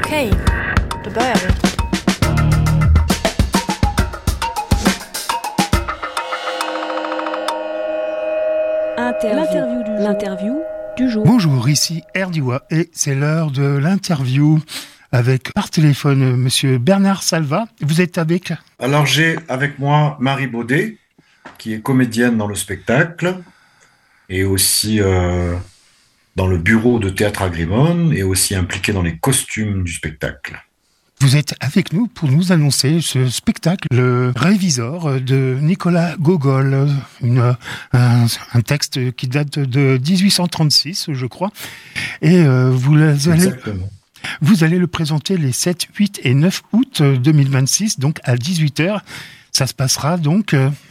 Okej, då börjar vi. L'interview du jour. Bonjour, ici Erdiwa et c'est l'heure de l'interview avec par téléphone Monsieur Bernard Salva. Vous êtes avec? Alors j'ai avec moi Marie Baudet, qui est comédienne dans le spectacle et aussi dans le bureau de Théâtre Agrimone et aussi impliquée dans les costumes du spectacle. Vous êtes avec nous pour nous annoncer ce spectacle, Le Révisor de Nicolas Gogol, un texte qui date de 1836, je crois. Et vous allez le présenter les 7, 8 et 9 août 2026, donc à 18h. Ça se passera donc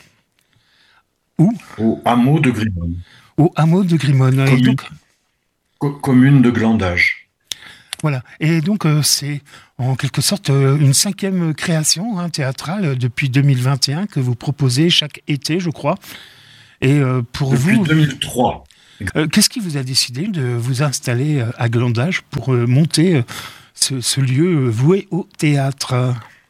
où ? Au hameau de Grimone. Au hameau de Grimone. Commune de Glandage. Voilà. Et donc, c'est en quelque sorte une 5e création théâtrale depuis 2021 que vous proposez chaque été, je crois. Et depuis 2003. Qu'est-ce qui vous a décidé de vous installer à Glandage pour monter ce lieu voué au théâtre ?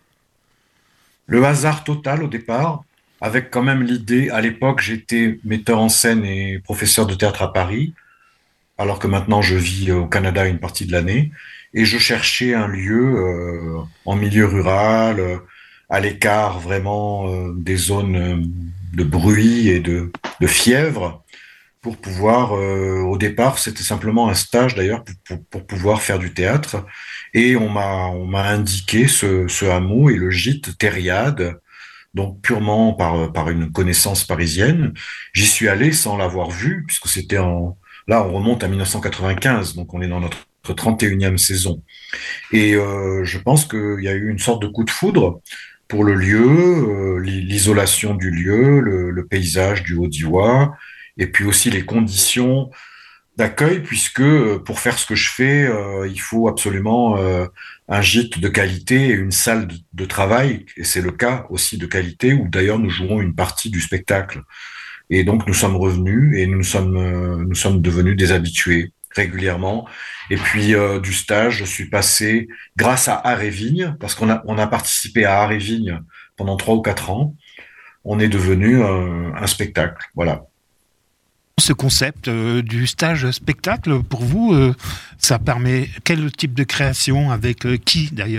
Le hasard total au départ, avec quand même l'idée, à l'époque j'étais metteur en scène et professeur de théâtre à Paris, alors que maintenant je vis au Canada une partie de l'année, et je cherchais un lieu en milieu rural, à l'écart vraiment des zones de bruit et de fièvre, pour pouvoir, au départ c'était simplement un stage d'ailleurs, pour pouvoir faire du théâtre, et on m'a indiqué ce hameau et le gîte Thériade, donc purement par une connaissance parisienne. J'y suis allé sans l'avoir vu, puisque c'était Là, on remonte à 1995, donc on est dans notre 31e saison. Et je pense qu'il y a eu une sorte de coup de foudre pour le lieu, l'isolation du lieu, le paysage du Haut-Diois, et puis aussi les conditions d'accueil, puisque pour faire ce que je fais, il faut absolument un gîte de qualité et une salle de travail, et c'est le cas aussi de qualité, où d'ailleurs nous jouons une partie du spectacle. Et donc nous sommes revenus et nous sommes devenus des habitués régulièrement. Et puis du stage, je suis passé grâce à Art et Vigne, parce qu'on a participé à Art et Vigne pendant 3 ou 4 ans. On est devenu un spectacle, voilà. Ce concept du stage spectacle, pour vous, ça permet quel type de création, avec qui d'ailleurs ?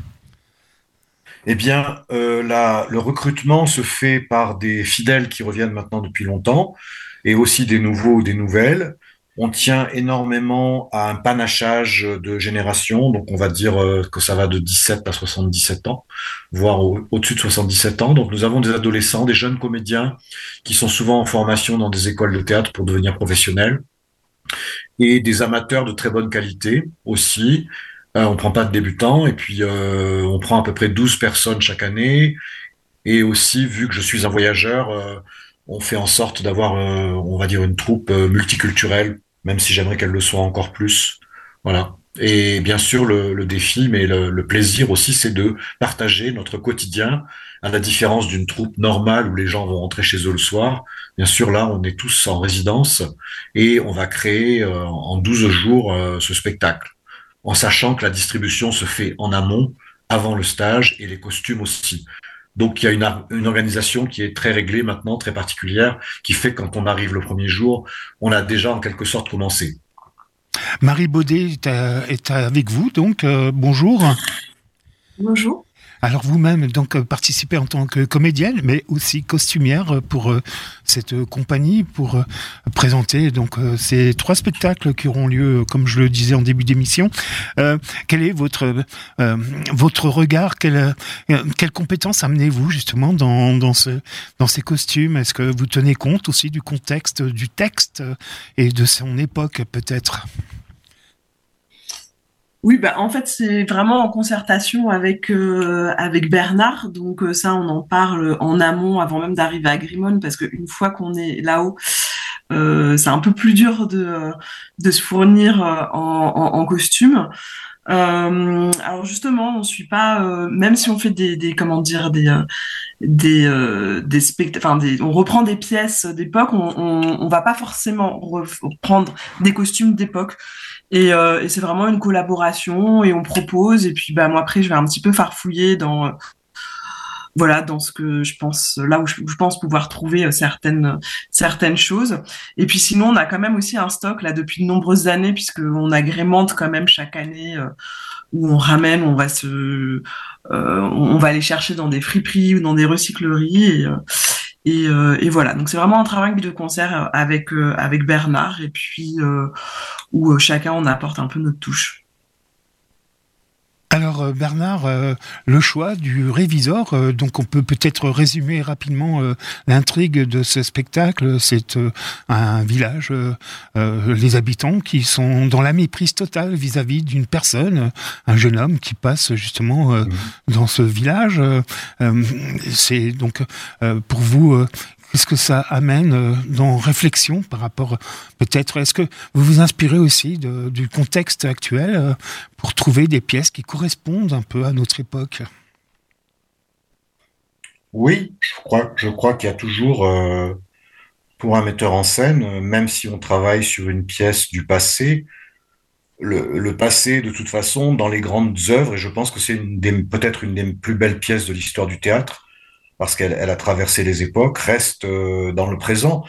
Eh bien, le recrutement se fait par des fidèles qui reviennent maintenant depuis longtemps, et aussi des nouveaux ou des nouvelles. On tient énormément à un panachage de générations, donc on va dire que ça va de 17 à 77 ans, voire au-dessus de 77 ans. Donc nous avons des adolescents, des jeunes comédiens qui sont souvent en formation dans des écoles de théâtre pour devenir professionnels, et des amateurs de très bonne qualité aussi. On prend pas de débutants, et puis on prend à peu près 12 personnes chaque année. Et aussi, vu que je suis un voyageur, on fait en sorte d'avoir, on va dire, une troupe multiculturelle, même si j'aimerais qu'elle le soit encore plus. Voilà. Et bien sûr, le défi, mais le plaisir aussi, c'est de partager notre quotidien, à la différence d'une troupe normale où les gens vont rentrer chez eux le soir. Bien sûr, là, on est tous en résidence et on va créer en 12 jours ce spectacle, en sachant que la distribution se fait en amont, avant le stage, et les costumes aussi. Donc il y a une organisation qui est très réglée maintenant, très particulière, qui fait que quand on arrive le premier jour, on a déjà en quelque sorte commencé. Marie Baudet est avec vous, donc bonjour. Bonjour. Alors vous-même, donc, participez en tant que comédienne, mais aussi costumière pour cette compagnie, pour présenter donc ces 3 spectacles qui auront lieu, comme je le disais en début d'émission. Quel est votre regard, quelle compétence amenez-vous justement dans ces costumes ? Est-ce que vous tenez compte aussi du contexte du texte et de son époque peut-être ? Oui, en fait, c'est vraiment en concertation avec Bernard. Donc ça, on en parle en amont avant même d'arriver à Grimone, parce qu'une fois qu'on est là-haut, c'est un peu plus dur de se fournir en costume. Alors justement, on suit pas, même si on fait des comment dire des spectacles, enfin on reprend des pièces d'époque, on va pas forcément reprendre des costumes d'époque. Et c'est vraiment une collaboration et on propose. Et puis bah moi après je vais un petit peu farfouiller dans voilà, dans ce que je pense, là où je pense pouvoir trouver certaines choses. Et puis sinon, on a quand même aussi un stock là depuis de nombreuses années, puisque on agrémente quand même chaque année où on ramène, on va aller chercher dans des friperies ou dans des recycleries. Et voilà, donc c'est vraiment un travail de concert avec Bernard, et puis où chacun on apporte un peu notre touche. Alors Bernard, le choix du révisor, donc on peut peut-être résumer rapidement l'intrigue de ce spectacle. C'est un village, les habitants qui sont dans la méprise totale vis-à-vis d'une personne, un jeune homme qui passe justement dans ce village. C'est donc pour vous... Qu'est-ce que ça amène dans réflexion par rapport, peut-être, est-ce que vous vous inspirez aussi du contexte actuel pour trouver des pièces qui correspondent un peu à notre époque? Oui, je crois qu'il y a toujours, pour un metteur en scène, même si on travaille sur une pièce du passé, le passé, de toute façon, dans les grandes œuvres, et je pense que c'est peut-être une des plus belles pièces de l'histoire du théâtre, parce qu'elle a traversé les époques, reste dans le présent.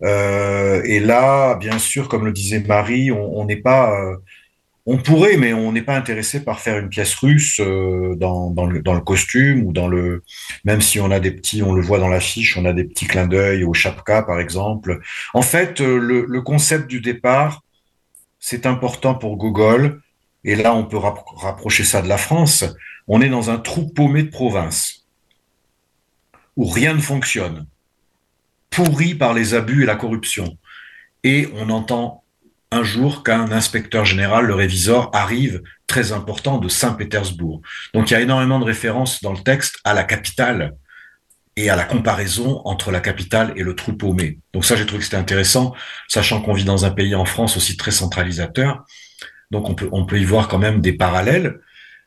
Et là, bien sûr, comme le disait Marie, on n'est pas, on pourrait, mais on n'est pas intéressé par faire une pièce russe dans le costume ou même si on a des petits, on le voit dans l'affiche, on a des petits clins d'œil au chapka, par exemple. En fait, le concept du départ, c'est important pour Gogol. Et là, on peut rapprocher ça de la France. On est dans un trou paumé de province où rien ne fonctionne, pourri par les abus et la corruption. Et on entend un jour qu'un inspecteur général, le révisor, arrive, très important, de Saint-Pétersbourg. Donc il y a énormément de références dans le texte à la capitale et à la comparaison entre la capitale et le trou paumé. Donc ça, j'ai trouvé que c'était intéressant, sachant qu'on vit dans un pays en France aussi très centralisateur. Donc on peut y voir quand même des parallèles.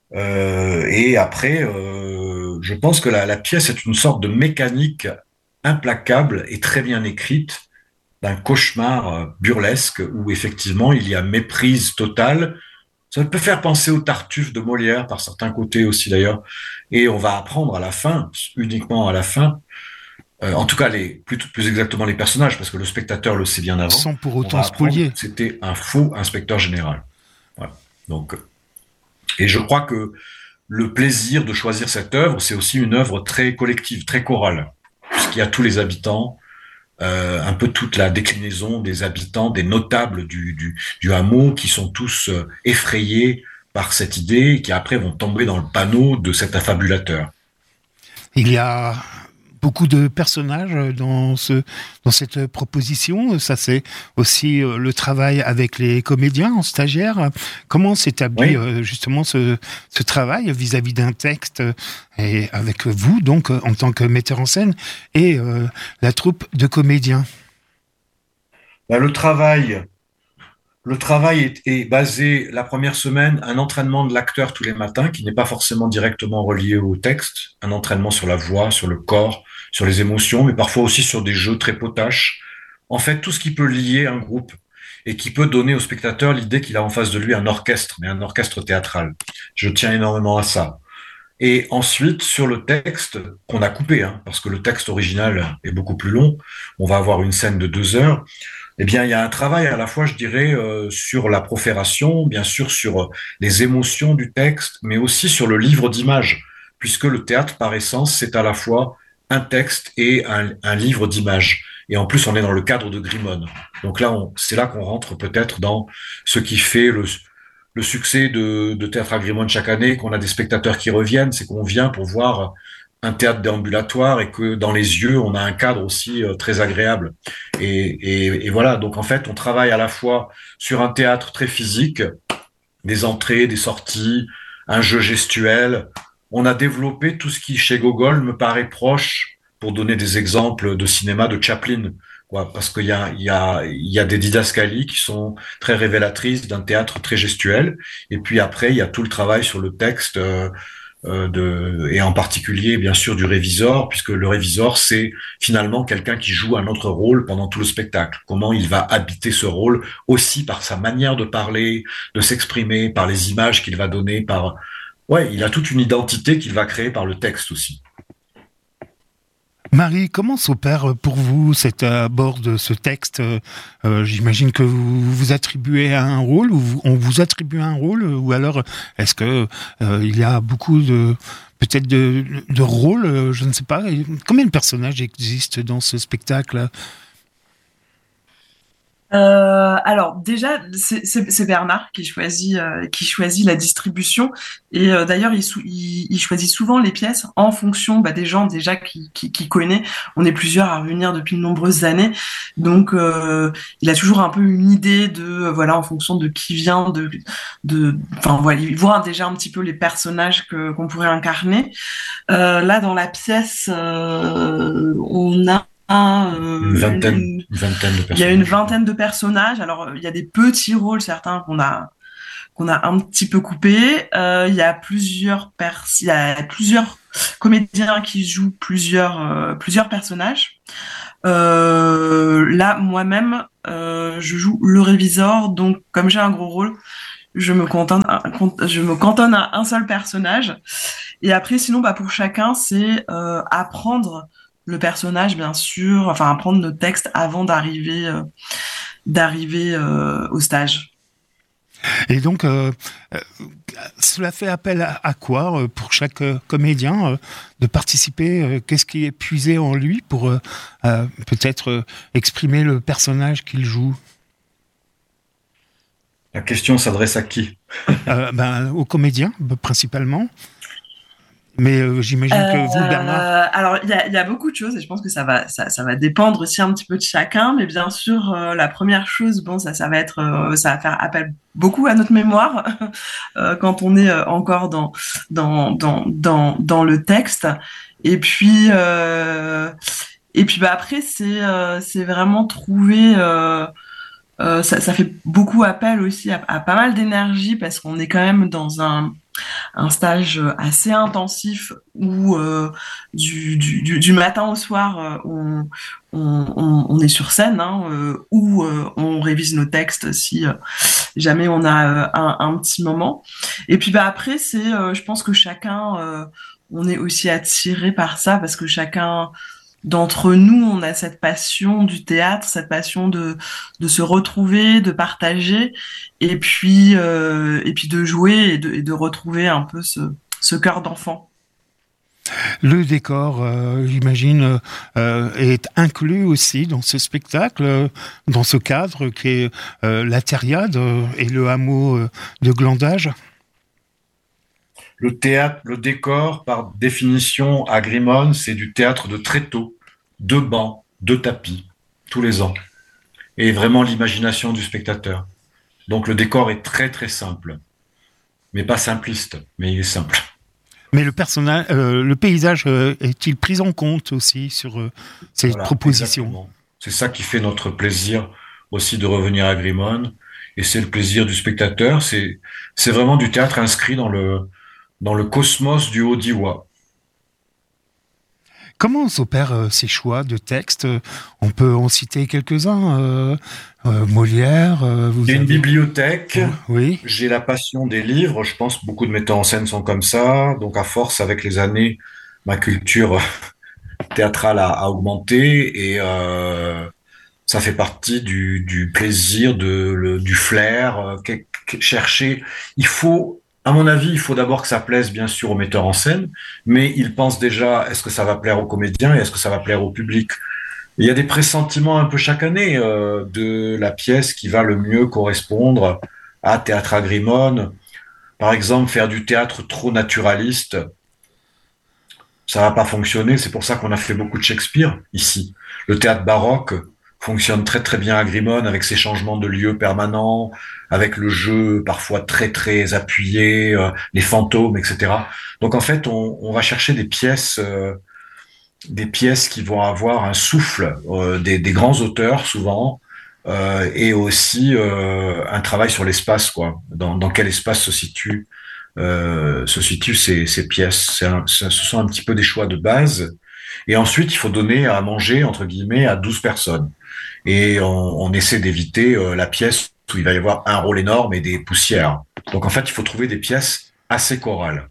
Et après, je pense que la pièce est une sorte de mécanique implacable et très bien écrite d'un cauchemar burlesque où effectivement il y a méprise totale. Ça peut faire penser au Tartuffe de Molière par certains côtés aussi d'ailleurs. Et on va apprendre à la fin, uniquement à la fin, en tout cas plus exactement les personnages, parce que le spectateur le sait bien avant. Sans pour On autant va apprendre spolier. que c'était un faux inspecteur général. Voilà. Donc, et je crois que le plaisir de choisir cette œuvre, c'est aussi une œuvre très collective, très chorale, puisqu'il y a tous les habitants, un peu toute la déclinaison des habitants, des notables du hameau, qui sont tous effrayés par cette idée et qui après vont tomber dans le panneau de cet affabulateur. Il y a beaucoup de personnages dans cette proposition. Ça, c'est aussi le travail avec les comédiens en stagiaire. Comment s'établit justement ce travail vis-à-vis d'un texte et avec vous, donc, en tant que metteur en scène et la troupe de comédiens? Le travail est basé, la première semaine, un entraînement de l'acteur tous les matins, qui n'est pas forcément directement relié au texte, un entraînement sur la voix, sur le corps, sur les émotions, mais parfois aussi sur des jeux très potaches. En fait, tout ce qui peut lier un groupe et qui peut donner au spectateur l'idée qu'il a en face de lui un orchestre, mais un orchestre théâtral. Je tiens énormément à ça. Et ensuite, sur le texte qu'on a coupé, parce que le texte original est beaucoup plus long, on va avoir une scène de 2 heures. Eh bien, il y a un travail à la fois, je dirais, sur la profération, bien sûr sur les émotions du texte, mais aussi sur le livre d'images, puisque le théâtre, par essence, c'est à la fois un texte et un livre d'images. Et en plus, on est dans le cadre de Grimone. Donc là, c'est là qu'on rentre peut-être dans ce qui fait le succès de Théâtre à Grimone chaque année, qu'on a des spectateurs qui reviennent, c'est qu'on vient pour voir un théâtre déambulatoire et que dans les yeux, on a un cadre aussi très agréable. Et voilà, donc en fait, on travaille à la fois sur un théâtre très physique, des entrées, des sorties, un jeu gestuel. On a développé tout ce qui, chez Gogol, me paraît proche, pour donner des exemples de cinéma, de Chaplin, quoi, parce qu'il y a des didascalies qui sont très révélatrices d'un théâtre très gestuel, et puis après, il y a tout le travail sur le texte, et en particulier, bien sûr, du révisor, puisque le révisor, c'est finalement quelqu'un qui joue un autre rôle pendant tout le spectacle. Comment il va habiter ce rôle aussi par sa manière de parler, de s'exprimer, par les images qu'il va donner, ouais, il a toute une identité qu'il va créer par le texte aussi. Marie, comment s'opère pour vous cet abord de ce texte? J'imagine que vous vous attribuez un rôle, ou on vous attribue un rôle, ou alors est-ce que il y a beaucoup de peut-être de rôles, je ne sais pas. Combien de personnages existent dans ce spectacle? Alors déjà, c'est Bernard qui choisit la distribution et d'ailleurs il choisit souvent les pièces en fonction des gens déjà qui connaît. On est plusieurs à revenir depuis de nombreuses années, donc il a toujours un peu une idée de voilà en fonction de qui vient enfin voilà, il voit déjà un petit peu les personnages qu'on pourrait incarner. Là dans la pièce, on a Une vingtaine de personnages. Il y a une vingtaine de personnages. Alors, il y a des petits rôles, certains qu'on a un petit peu coupés. Il y a plusieurs comédiens qui jouent plusieurs personnages. Là, moi-même, je joue le révisor. Donc, comme j'ai un gros rôle, je me cantonne à un seul personnage. Et après, sinon, pour chacun, c'est apprendre le personnage, bien sûr, enfin apprendre nos textes avant d'arriver au stage. Et donc, cela fait appel à quoi pour chaque comédien de participer? Qu'est-ce qui est puisé en lui pour peut-être exprimer le personnage qu'il joue? La question s'adresse à qui? Aux comédiens, principalement. Mais j'imagine que vous, Bernard... Alors, il y a beaucoup de choses et je pense que ça va dépendre aussi un petit peu de chacun. Mais bien sûr, la première chose, ça va faire appel beaucoup à notre mémoire quand on est encore dans le texte. Et puis après, c'est vraiment trouver... ça fait beaucoup appel aussi à pas mal d'énergie parce qu'on est quand même dans un stage assez intensif où du matin au soir on est sur scène où on révise nos textes si jamais on a un petit moment. Et puis après je pense que chacun on est aussi attiré par ça parce que chacun d'entre nous, on a cette passion du théâtre, cette passion de se retrouver, de partager, et puis de jouer et de retrouver un peu ce cœur d'enfant. Le décor, j'imagine, est inclus aussi dans ce spectacle, dans ce cadre qui est la Thériade et le hameau de Glandage. Le théâtre, le décor, par définition, à Grimone, c'est du théâtre de tréteaux, 2 bancs, 2 tapis, tous les ans. Et vraiment l'imagination du spectateur. Donc le décor est très très simple. Mais pas simpliste, mais il est simple. Mais le paysage est-il pris en compte aussi sur cette proposition? Exactement. C'est ça qui fait notre plaisir aussi de revenir à Grimone. Et c'est le plaisir du spectateur. C'est vraiment du théâtre inscrit dans le cosmos du Haut-Diois. Comment s'opèrent ces choix de textes? On peut en citer quelques-uns. Molière. Il y a une bibliothèque. Oui. J'ai la passion des livres. Je pense que beaucoup de metteurs en scène sont comme ça. Donc, à force, avec les années, ma culture théâtrale a augmenté et ça fait partie du plaisir, du flair. Chercher. À mon avis, il faut d'abord que ça plaise, bien sûr, au metteur en scène, mais il pense déjà, est-ce que ça va plaire aux comédiens et est-ce que ça va plaire au public? Il y a des pressentiments un peu chaque année de la pièce qui va le mieux correspondre à Théâtre à Grimone. Par exemple, faire du théâtre trop naturaliste, ça va pas fonctionner. C'est pour ça qu'on a fait beaucoup de Shakespeare ici. Le théâtre baroque fonctionne très très bien à Grimone avec ses changements de lieu permanents, avec le jeu parfois très très appuyé, les fantômes, etc. Donc en fait, on va chercher des pièces des pièces qui vont avoir un souffle des grands auteurs souvent, et aussi un travail sur l'espace, quoi. Dans quel espace se situent ces pièces. Ce sont un petit peu des choix de base. Et ensuite, il faut donner à manger, entre guillemets, à 12 personnes. Et on essaie d'éviter la pièce où il va y avoir un rôle énorme et des poussières. Donc en fait, il faut trouver des pièces assez chorales.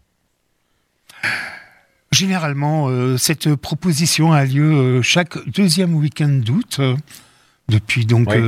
Généralement, cette proposition a lieu chaque deuxième week-end d'août, depuis donc Oui.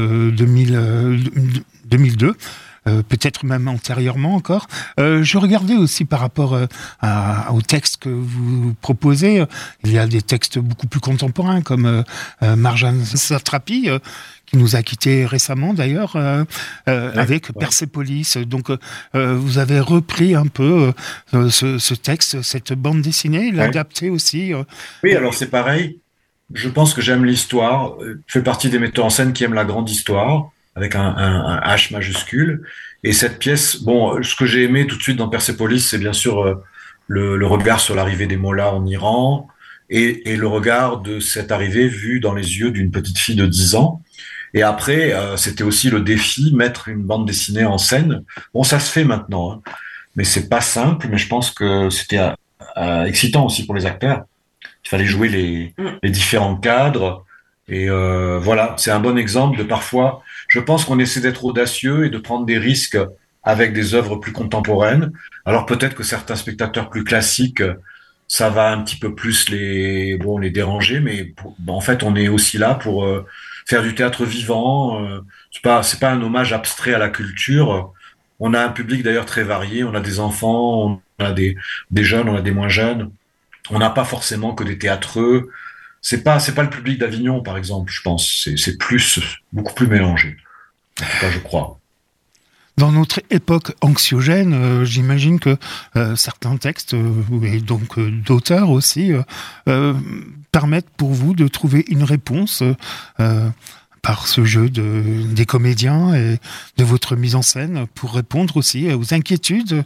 2002. Peut-être même antérieurement encore. Je regardais aussi par rapport au texte que vous proposez. Il y a des textes beaucoup plus contemporains comme Marjane Satrapi, qui nous a quittés récemment d'ailleurs, avec ouais. Persépolis. Donc vous avez repris un peu ce texte, cette bande dessinée, Ouais. l'adapter aussi. Oui, alors c'est pareil. Je pense que j'aime l'histoire. Je fais partie des metteurs en scène qui aiment la grande histoire, avec un H majuscule. Et cette pièce, bon, ce que j'ai aimé tout de suite dans Persepolis, c'est bien sûr le regard sur l'arrivée des mollahs en Iran et le regard de cette arrivée vue dans les yeux d'une petite fille de 10 ans. Et après, c'était aussi le défi, mettre une bande dessinée en scène. Bon, ça se fait maintenant, hein, mais c'est pas simple, mais je pense que c'était excitant aussi pour les acteurs. Il fallait jouer les différents cadres. Et voilà, c'est un bon exemple de parfois, je pense qu'on essaie d'être audacieux et de prendre des risques avec des œuvres plus contemporaines. Alors peut-être que certains spectateurs plus classiques, ça va un petit peu plus les déranger, mais en fait, on est aussi là pour faire du théâtre vivant. C'est pas un hommage abstrait à la culture. On a un public d'ailleurs très varié. On a des enfants, on a des jeunes, on a des moins jeunes. On n'a pas forcément que des théâtreux. C'est pas le public d'Avignon, par exemple, je pense. C'est beaucoup plus mélangé. En tout cas, je crois. Dans notre époque anxiogène, j'imagine que certains textes, et donc d'auteurs aussi, permettent pour vous de trouver une réponse par ce jeu des comédiens et de votre mise en scène pour répondre aussi aux inquiétudes.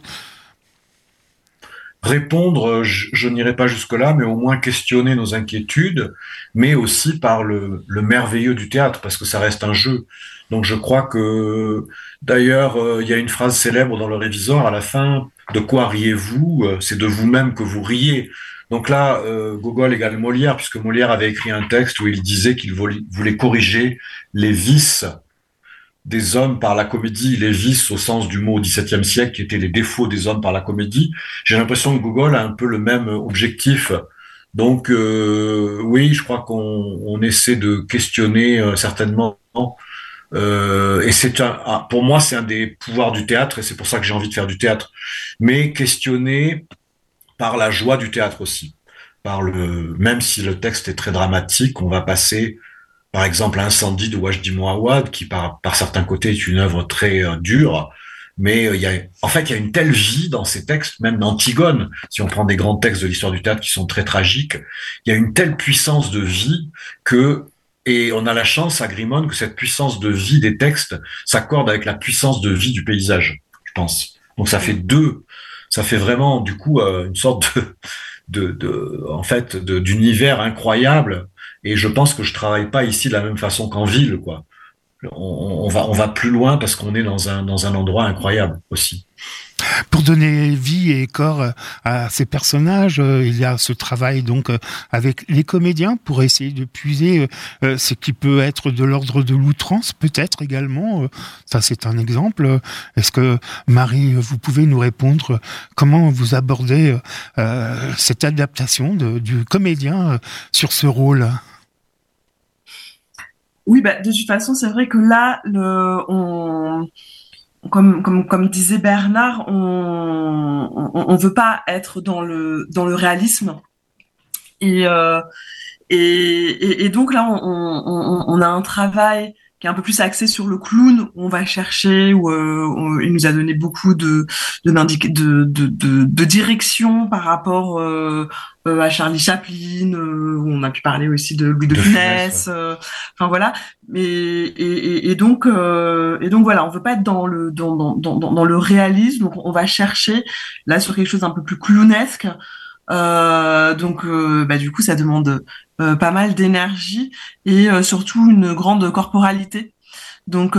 Répondre, je n'irai pas jusque-là, mais au moins questionner nos inquiétudes, mais aussi par le merveilleux du théâtre, parce que ça reste un jeu. Donc je crois que, d'ailleurs, il y a une phrase célèbre dans le Réviseur à la fin, de quoi riez-vous? C'est de vous-même que vous riez. Donc là, Gogol égale Molière, puisque Molière avait écrit un texte où il disait qu'il voulait corriger les vices des hommes par la comédie, les vices au sens du mot au XVIIe siècle, qui étaient les défauts des hommes par la comédie. J'ai l'impression que Gogol a un peu le même objectif. Donc oui, je crois qu'on essaie de questionner certainement. Et pour moi, c'est un des pouvoirs du théâtre, et c'est pour ça que j'ai envie de faire du théâtre. Mais questionner par la joie du théâtre aussi. Même si le texte est très dramatique, on va passer par exemple, Incendie de Wajdi Mouawad, qui par certains côtés est une œuvre très dure, mais il y a une telle vie dans ces textes, même d'Antigone, si on prend des grands textes de l'histoire du théâtre qui sont très tragiques, il y a une telle puissance de vie et on a la chance à Grimond que cette puissance de vie des textes s'accorde avec la puissance de vie du paysage, je pense. Donc ça fait vraiment du coup une sorte d'univers incroyable. Et je pense que je travaille pas ici de la même façon qu'en ville, quoi. On va plus loin parce qu'on est dans un endroit incroyable aussi. Pour donner vie et corps à ces personnages, il y a ce travail donc avec les comédiens pour essayer de puiser ce qui peut être de l'ordre de l'outrance, peut-être également. Ça, c'est un exemple. Est-ce que, Marie, vous pouvez nous répondre comment vous abordez cette adaptation du comédien sur ce rôle? Oui, bah, de toute façon, c'est vrai que là, comme disait Bernard, on veut pas être dans le réalisme. Et, euh, et donc là, on a un travail qui est un peu plus axé sur le clown. On va chercher, il nous a donné beaucoup de direction par rapport à Charlie Chaplin. On a pu parler aussi de Louis de Funès. Enfin voilà. Et donc voilà, on veut pas être dans le réalisme. Donc on va chercher là sur quelque chose d'un peu plus clownesque. Donc, du coup, ça demande pas mal d'énergie et surtout une grande corporalité. Donc,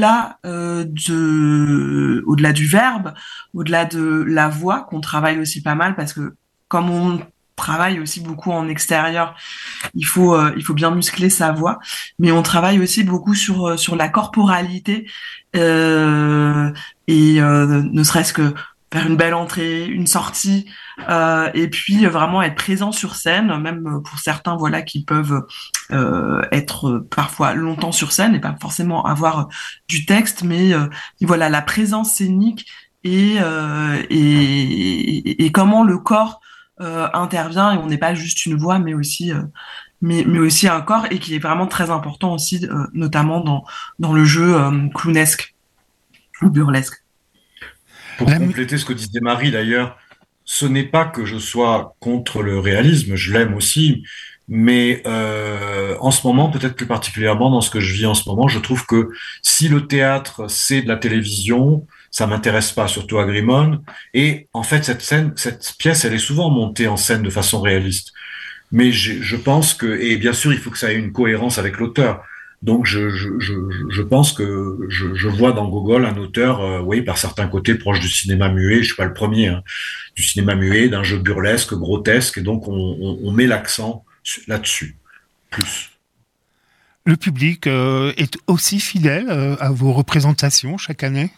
au-delà du verbe, au-delà de la voix, qu'on travaille aussi pas mal, parce que comme on travaille aussi beaucoup en extérieur, il faut bien muscler sa voix, mais on travaille aussi beaucoup sur la corporalité euh, et ne serait-ce que faire une belle entrée, une sortie, et puis vraiment être présent sur scène, même pour certains voilà qui peuvent être parfois longtemps sur scène et pas forcément avoir du texte, mais voilà la présence scénique et comment le corps intervient et on n'est pas juste une voix mais aussi un corps et qui est vraiment très important aussi notamment dans le jeu clownesque ou burlesque. Pour compléter ce que disait Marie d'ailleurs, ce n'est pas que je sois contre le réalisme, je l'aime aussi, mais en ce moment, peut-être plus particulièrement dans ce que je vis en ce moment, je trouve que si le théâtre c'est de la télévision, ça m'intéresse pas, surtout à Grimone. Et en fait, cette pièce, elle est souvent montée en scène de façon réaliste. Mais je pense que, et bien sûr, il faut que ça ait une cohérence avec l'auteur. Donc, je pense que je vois dans Gogol un auteur, oui, par certains côtés proche du cinéma muet. Je suis pas le premier, hein, du cinéma muet, d'un jeu burlesque, grotesque, et donc on met l'accent là-dessus. Plus. Le public est aussi fidèle à vos représentations chaque année?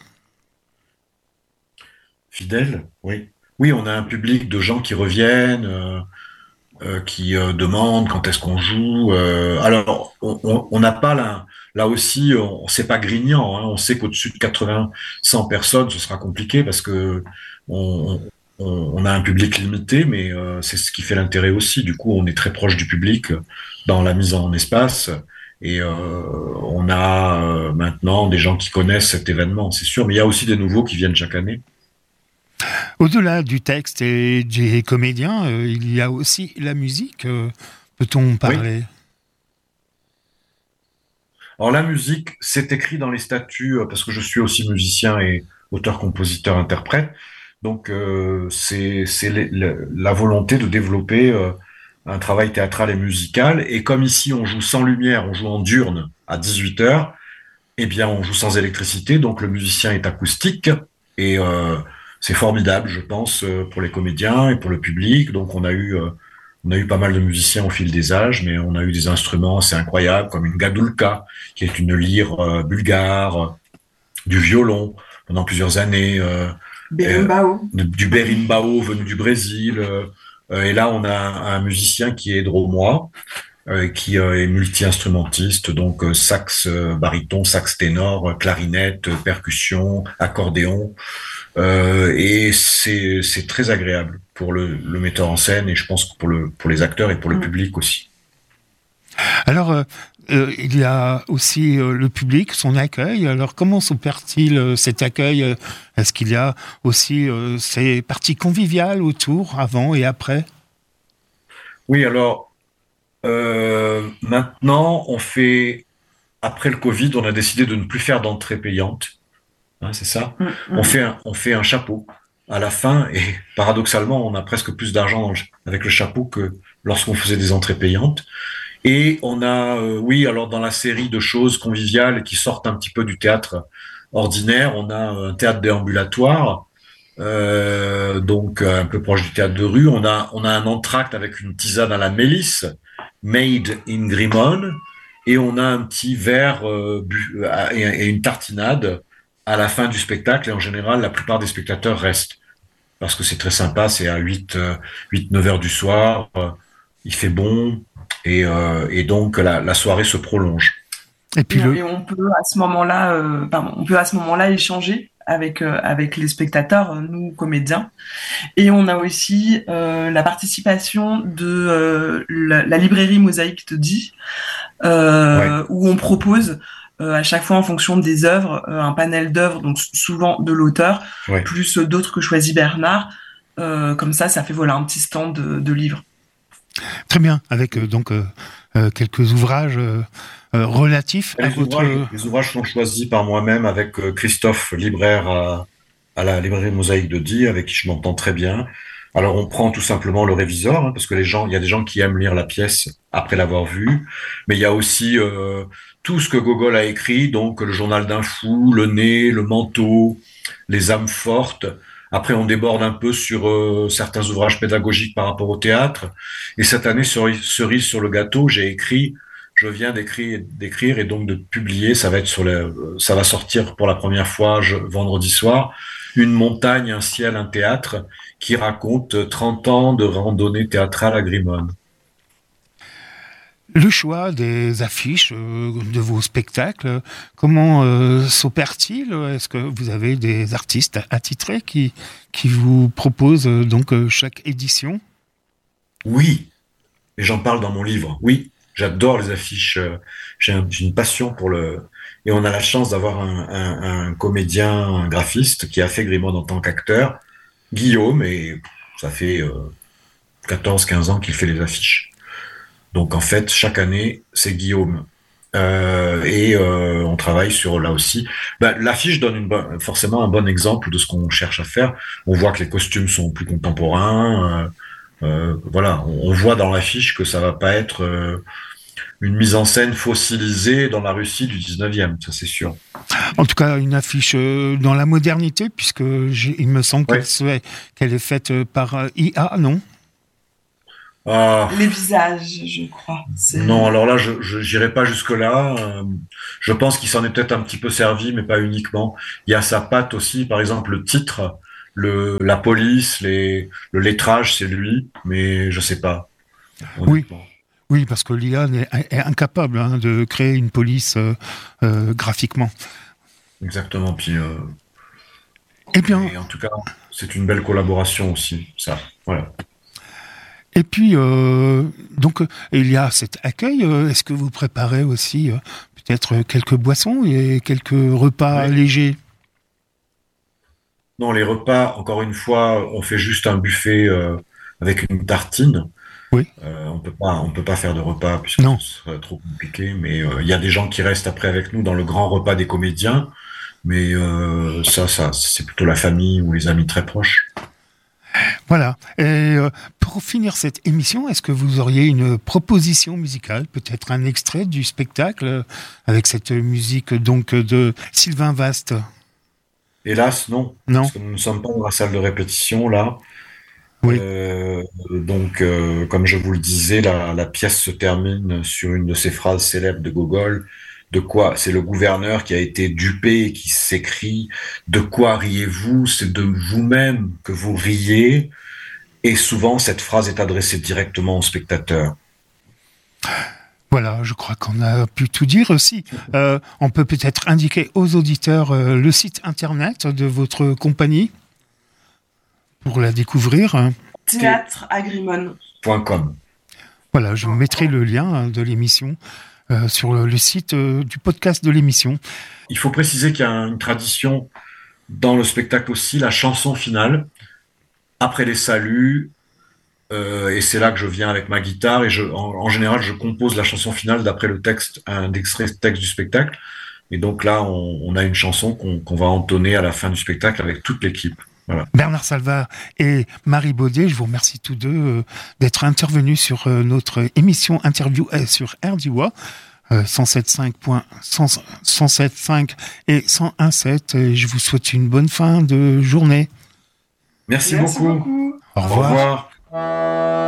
Fidèle, oui. Oui, on a un public de gens qui reviennent. Qui demandent quand est-ce qu'on joue. Alors, on n'a pas là aussi, c'est pas grignant. Hein, on sait qu'au-dessus de 80, 100 personnes, ce sera compliqué parce que on a un public limité, mais c'est ce qui fait l'intérêt aussi. Du coup, on est très proche du public dans la mise en espace. Et on a maintenant des gens qui connaissent cet événement, c'est sûr. Mais il y a aussi des nouveaux qui viennent chaque année. Au-delà du texte et des comédiens, il y a aussi la musique. Peut-on parler? Oui. Alors la musique, c'est écrit dans les statuts parce que je suis aussi musicien et auteur, compositeur, interprète. Donc c'est la volonté de développer un travail théâtral et musical. Et comme ici on joue sans lumière, on joue en diurne à 18 heures, eh bien on joue sans électricité, donc le musicien est acoustique et c'est formidable, je pense, pour les comédiens et pour le public. Donc on a eu pas mal de musiciens au fil des âges, mais on a eu des instruments assez incroyables comme une gadulka, qui est une lyre bulgare, du violon pendant plusieurs années, Berimbau. du berimbau venu du Brésil. Et là, on a un musicien qui est dromois, qui est multi-instrumentiste, donc sax baryton, sax ténor, clarinette, percussion, accordéon. Et c'est très agréable pour le metteur en scène et je pense que pour les acteurs et pour le public aussi. Alors, il y a aussi le public, son accueil. Alors, comment s'opère-t-il cet accueil? Est-ce qu'il y a aussi ces parties conviviales autour, avant et après? Oui, alors, maintenant, après le Covid, on a décidé de ne plus faire d'entrée payante. Hein, c'est ça. On fait un chapeau à la fin et paradoxalement, on a presque plus d'argent avec le chapeau que lorsqu'on faisait des entrées payantes. Et on a, oui, alors dans la série de choses conviviales qui sortent un petit peu du théâtre ordinaire, on a un théâtre déambulatoire, donc un peu proche du théâtre de rue. On a un entracte avec une tisane à la mélisse, made in Grimone, et on a un petit verre et une tartinade à la fin du spectacle, et en général, la plupart des spectateurs restent, parce que c'est très sympa, c'est à 9 heures du soir, il fait bon, et donc la soirée se prolonge. Et puis et on peut à ce moment-là, échanger avec les spectateurs, nous comédiens, et on a aussi la participation de la librairie Mosaïque de Die, où on propose à chaque fois en fonction des œuvres, un panel d'œuvres, donc souvent de l'auteur, plus d'autres que choisit Bernard. Comme ça fait voilà un petit stand de livres. Très bien, avec donc quelques ouvrages relatifs à votre... Les ouvrages sont choisis par moi-même avec Christophe, libraire à la librairie Mosaïque de Die, avec qui je m'entends très bien. Alors on prend tout simplement le réviseur, hein, parce que il y a des gens qui aiment lire la pièce après l'avoir vue, mais il y a aussi tout ce que Gogol a écrit, donc le journal d'un fou, le nez, le manteau, les âmes fortes. Après on déborde un peu sur certains ouvrages pédagogiques par rapport au théâtre. Et cette année, cerise sur le gâteau, je viens d'écrire et donc de publier. Ça va sortir pour la première fois vendredi soir. Une montagne, un ciel, un théâtre qui raconte 30 ans de randonnée théâtrale à Grimone. Le choix des affiches de vos spectacles, comment s'opère-t-il? Est-ce que vous avez des artistes attitrés qui vous proposent chaque édition? Oui, et j'en parle dans mon livre. Oui, j'adore les affiches. J'ai une passion pour le... Et on a la chance d'avoir un comédien, un graphiste qui a fait Grimode en tant qu'acteur, Guillaume, et ça fait 14-15 ans qu'il fait les affiches. Donc en fait, chaque année, c'est Guillaume. On travaille sur, là aussi, l'affiche donne forcément un bon exemple de ce qu'on cherche à faire. On voit que les costumes sont plus contemporains. Voilà, on voit dans l'affiche que ça va pas être une mise en scène fossilisée dans la Russie du 19e, ça c'est sûr. En tout cas, une affiche dans la modernité, puisque il me semble qu'elle est faite par IA, non? Les visages, je crois. Non, alors là, je n'irai pas jusque-là. Je pense qu'il s'en est peut-être un petit peu servi, mais pas uniquement. Il y a sa patte aussi, par exemple, le titre, la police, le lettrage, c'est lui, mais je sais pas. Oui, parce que l'IA est incapable de créer une police graphiquement. Exactement. Puis, eh bien, en tout cas, c'est une belle collaboration aussi, ça. Voilà. Et puis, il y a cet accueil. Est-ce que vous préparez aussi peut-être quelques boissons et quelques repas légers? Non, les repas, encore une fois, on fait juste un buffet avec une tartine. Oui. On peut pas faire de repas puisque ce serait trop compliqué. Mais il y a des gens qui restent après avec nous dans le grand repas des comédiens. Mais ça, c'est plutôt la famille ou les amis très proches. Voilà. Et pour finir cette émission, est-ce que vous auriez une proposition musicale, peut-être un extrait du spectacle avec cette musique donc de Sylvain Vaste? Hélas, non. Non. Parce que nous ne sommes pas dans la salle de répétition là. Oui. Comme je vous le disais, la pièce se termine sur une de ces phrases célèbres de Gogol. De quoi? C'est le gouverneur qui a été dupé et qui s'écrie: de quoi riez-vous? C'est de vous-même que vous riez. Et souvent, cette phrase est adressée directement au spectateur. Voilà, je crois qu'on a pu tout dire aussi. On peut peut-être indiquer aux auditeurs le site internet de votre compagnie pour la découvrir. Théâtreagrimone.com. Voilà, je mettrai le lien de l'émission sur le site du podcast de l'émission. Il faut préciser qu'il y a une tradition dans le spectacle aussi, la chanson finale, après les saluts, et c'est là que je viens avec ma guitare, et en général, je compose la chanson finale d'après le texte, un extrait texte du spectacle, et donc là, on a une chanson qu'on va entonner à la fin du spectacle avec toute l'équipe. Voilà. Bernard Salva et Marie Baudet, je vous remercie tous deux d'être intervenus sur notre émission interview sur RDIWA 107.5 et 101.7. Et je vous souhaite une bonne fin de journée. Merci beaucoup. Au revoir. Au revoir.